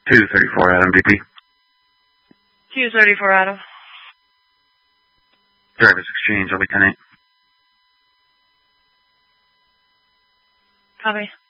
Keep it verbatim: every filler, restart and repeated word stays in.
two thirty-four Adam, D P. two thirty-four Adam. Drivers exchange, I'll be ten eight. Copy.